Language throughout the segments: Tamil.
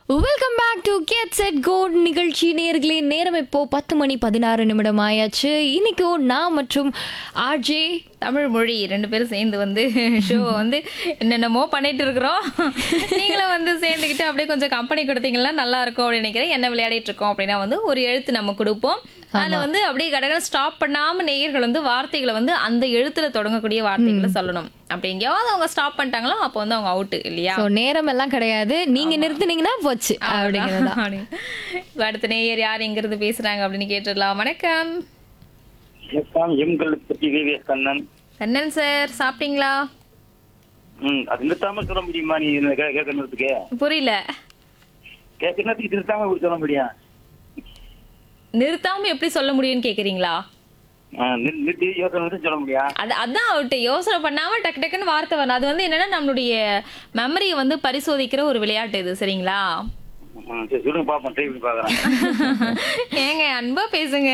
Welcome back to get set go நிகழ்ச்சி. நேயர்களே, நேரம் இப்போ 10:16 ஆயாச்சு. இன்னைக்கும் நான் மற்றும் ஆர்ஜே தமிழ் மொழி 2 பேரும் சேர்ந்து வந்து ஷோ வந்து என்னென்னமோ பண்ணிட்டு இருக்கிறோம். நீங்களும் வந்து சேர்ந்துக்கிட்டு அப்படியே கொஞ்சம் கம்பெனி கொடுத்தீங்கன்னா நல்லா இருக்கும் அப்படின்னு நினைக்கிறேன். என்ன விளையாடிட்டு இருக்கோம் அப்படின்னா வந்து ஒரு எழுத்து நம்ம கொடுப்போம். அதில் வந்து அப்படியே கடற்கரை ஸ்டாப் பண்ணாம நேயர்கள் வந்து வார்த்தைகளை வந்து அந்த எழுத்துல தொடங்கக்கூடிய வார்த்தைகளை சொல்லணும். அப்படி எங்கேயாவது அவங்க ஸ்டாப் பண்ணிட்டாங்களோ அப்போ வந்து அவங்க அவுட்டு இல்லையா? ஸோ நேரம் எல்லாம் கிடையாது, நீங்க நிறுத்துனீங்கன்னா போச்சு அப்படிங்கிறதா. இப்ப அடுத்த நேயர் யார் எங்கிருந்து பேசுறாங்க அப்படின்னு கேட்டுடலாம். வணக்கம் கண்ணன். கண்ணன் சார், சாப்பிட்டீங்களா? அது நிறுத்தாம சொல்ல முடியுமா? நீ கேட்கறதுக்கு புரியல. கேட்கறதுக்கு நிறுத்தாம இப்படி சொல்ல முடியும்? நிறுத்தாம எப்படி சொல்ல முடியும்னு கேக்குறீங்களா? நிறுத்தி யோசனை சொல்ல முடியும்? அதான் அவர்கிட்ட யோசனை பண்ணாம டக்கு டக்குன்னு வார்த்தை வரணும். அது வந்து என்னன்னா நம்மளுடைய மெமரியை வந்து பரிசோதிக்கிற ஒரு விளையாட்டு இது. சரிங்களா? சரி, சொல்லுங்க பாப்போம், ட்ரை பண்ணி பாக்குறேன். ஏங்க அன்பா பேசுங்க.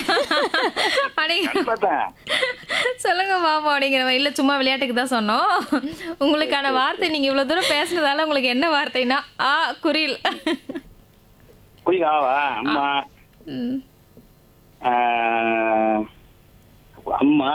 சொல்லுங்க பாப்போம் அப்படிங்கிற இல்ல, சும்மா விளையாட்டுக்கு தான் சொன்னோம். உங்களுக்கான வார்த்தை நீங்க இவ்வளவு தூரம் பேசுனதால உங்களுக்கு என்ன வார்த்தைனா குரில். புரியுதாவா? அம்மா, அம்மா,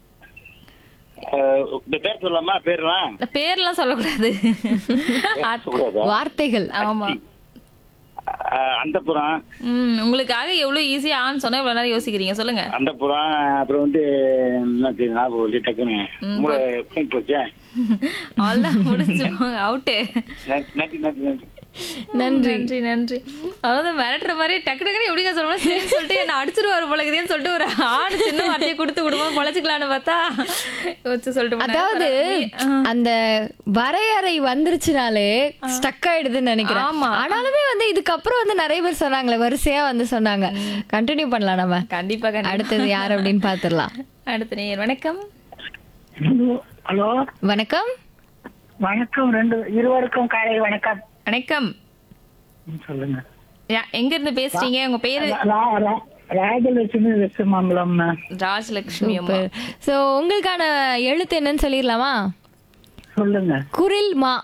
பேர் சொல்லலாமா? பேர்லாம் பேர்லாம் சொல்லக்கூடாது, வார்த்தைகள். ஆமா. அந்தப்புறம். உங்களுக்காக எவ்வளவு ஈஸியா ஆன்னு சொன்னா இவ்வளவு நேரம் யோசிக்கிறீங்க. சொல்லுங்க. அந்தப்புறம். அப்புறம் வந்து ஞாபகம் டக்குன்னு போச்சு. அவ்வளவுதான், முடிஞ்சு அவுட்டு. நன்றி நன்றி நன்றி நன்றி நன்றி நன்றி. அதாவது மிரட்டுற மாதிரி டக்கு டக்குன்னு எப்படிங்க சொல்லணும் சரின்னு சொல்லிட்டு என்ன அடிச்சிருவாரு போலக்குதுன்னு சொல்லிட்டு ஒரு ஆடு சின்ன வார்த்தையை கொடுத்து விடுவோம் பொழைச்சிக்கலான்னு பார்த்தா வச்சு சொல்லிட்டு. அதாவது அந்த வரையறை வந்துருச்சுனாலே ஸ்டக் ஆயிடுதுன்னு நினைக்கிறேன். ஆமா. ஆனாலுமே வந்து இதுக்கப்புறம் வந்து நிறைய பேர் சொன்னாங்களே, வரிசையா வந்து சொன்னாங்க. கண்டினியூ பண்ணலாம் நம்ம. கண்டிப்பா கண்டிப்பா. அடுத்தது யார் அப்படின்னு பாத்துடலாம். அடுத்த நேயர். வணக்கம். ஹலோ, வணக்கம். வணக்கம். இருவருக்கும் காலை வணக்கம். வணக்கம். சொல்லுங்க. எங்க இருந்து பேசுறீங்க? உங்க பேரு? ராஜலட்சுமி வெஸ்டமாம்பலம். ராஜலட்சுமி அம்மா. சோ உங்களுக்கான எழுத்து என்னன்னு சொல்லிடலாமா? சொல்லுங்க. குரில் மா.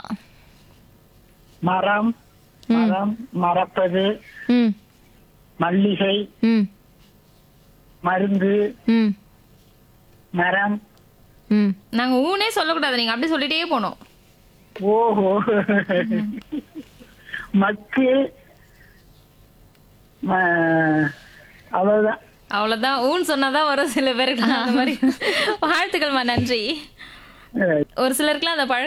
மரம், மரம், மறப்பது, ம் மல்லிகை, ம் மருந்து, ம் மரம். ம் நாங்க ஊனே சொல்லக்கூடாது, நீங்க அப்படி சொல்லிட்டே போனோம். ஓஹோ. மக்கு, அவ்வளவுதான். அவ்வளவுதான். ஊன்னு சொன்னாதான் வரும் சில பேருக்கு. அந்த மாதிரி வாழ்த்துக்கள்மா, நன்றி. ஒரு சிலருக்குலாம் அந்த பழக்கம்